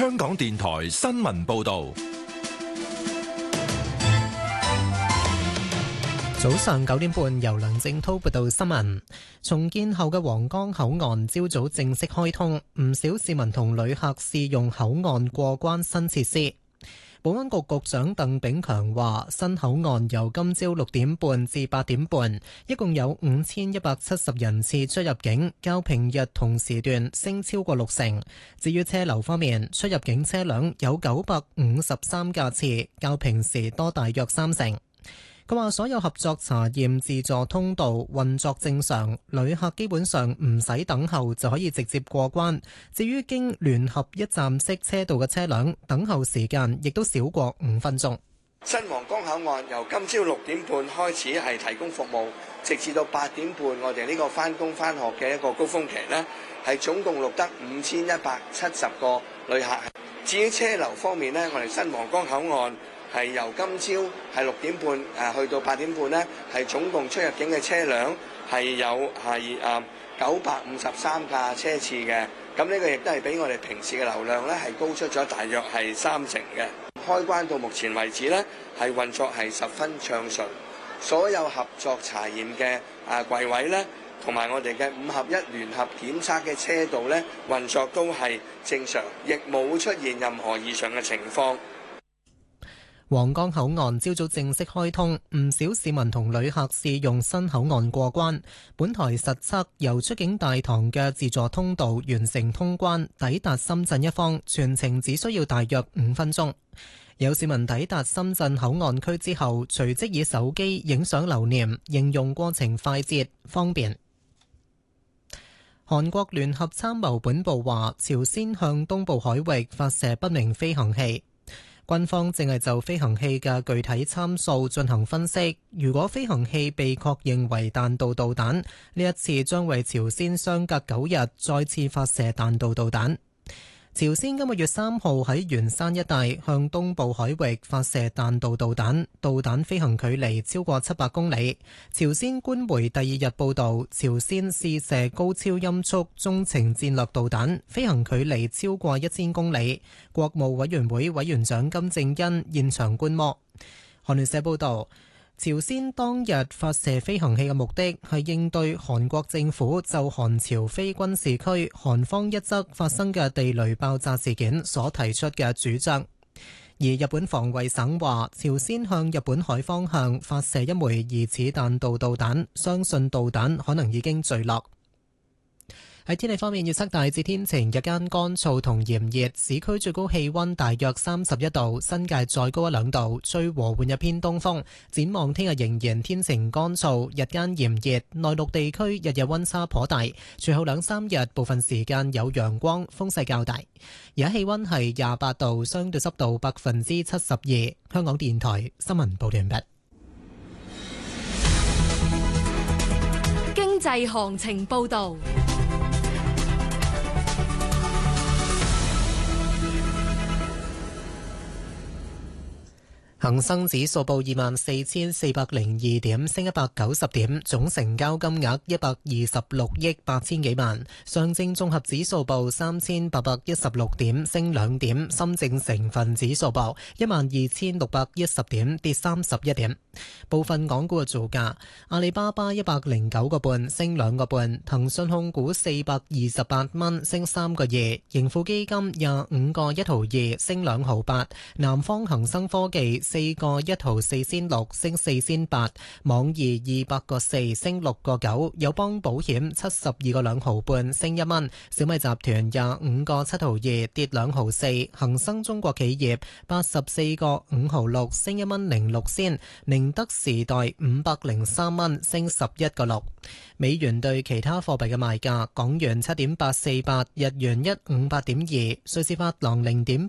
香港電台新聞報道。 早上9點半，由梁正滔報道新聞。重建後嘅皇崗口岸朝早正式開通，唔少市民同旅客試用口岸過關新設施。保安局局長鄧炳強話，新口岸由今朝6點半至8點半，一共有5170人次出入境，較平日同時段升超過60%。至於車流方面，出入境車輛有953架次，較平時多大約30%。佢話所有合作查驗自助通道運作正常，旅客基本上唔使等候就可以直接過關。至於經聯合一站式車道嘅車輛，等候時間亦都少過5分鐘。 新皇崗口岸由今朝6點半開始係提供服務，直至到8點半，我哋呢個返工返學嘅一個高峰期呢，係總共錄得5170個旅客。至於車流方面呢，我哋新皇崗口岸係由今朝係6點半去到8點半呢，係總共出入境嘅車輛係有953架車次嘅。咁呢個亦都係比我哋平時嘅流量呢係高出咗大約係30%嘅。開關到目前為止呢，係運作係十分暢順，所有合作查驗嘅櫃位呢，同埋我哋嘅5合1聯合檢測嘅車道呢，運作都係正常，亦冇出現任何異常嘅情況。 皇崗口岸朝早正式開通，唔少市民同旅客試用新口岸過關。本台實測由出境大堂嘅自助通道完成通關，抵達深圳一方，全程只需要大約5分鐘。有市民抵達深圳口岸區之後，隨即以手機影相留念，形容過程快捷方便。韓國聯合參謀本部話，朝鮮向東部海域發射不明飛行器。軍方正係就飛行器嘅具體參數進行分析。如果飛行器被確認為彈道導彈，呢一次將為朝鮮相隔9日再次發射彈道導彈。朝鮮今個月3號喺元山一帶向東部海域發射彈道導彈，導彈飛行距離超過700公里。朝鮮官媒第2日報導，朝鮮試射高超音速中程戰略導彈，飛行距離超過1000公里。國務委員會委員長金正恩現場觀摩。韓聯社報導，朝鮮當日發射飛行器嘅目的係應對韓國政府就韓朝非軍事區韓方一側發生嘅地雷爆炸事件所提出嘅主張。而日本防衛省話，朝鮮向日本海方向發射一枚疑似彈道導彈，相信導彈可能已經墜落。喺天氣方面，預測大致天晴，日間乾燥同炎熱，市區最高氣溫大約31度，新界再高1-2度，吹和緩一偏東風。展望聽日仍然天晴乾燥，日間炎熱，內陸地區日日溫差頗大。隨後2-3日部分時間有陽光，風勢較大。而家氣溫係28度，相對濕度72%。香港電台新聞報道完畢。 經濟行情報道。 恒生指數報24,402點，升190點，總成交金額126億8千幾萬。上證綜合指數報3,816點，升2點。深證成分指數報12,610點，跌31點。部分港股嘅造價：阿里巴巴109個半，升2個半；騰訊控股428蚊，升3個2；盈富基金25個1毫2，升2毫8；南方恒生科技4個1毫4仙6，升4仙8；網易200個4，升6個9；友邦保險72個2毫半，升1蚊；小米集團25個7毫2，跌2毫4；恒生中國企業84個5毫6，升1蚊06仙；寧德時代503蚊，升11個6。美元對其他貨幣嘅賣價：港元7.848，日元158.2，瑞士法郎0.8